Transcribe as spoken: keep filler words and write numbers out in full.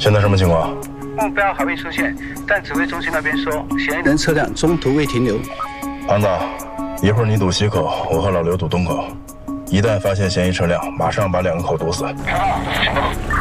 现在什么情况？ 目标还未出现，但指挥中心那边说，嫌疑人车辆中途未停留。 胖子，一会儿你堵西口，我和老刘堵东口。一旦发现嫌疑车辆，马上把两个口堵死。 知道，行动。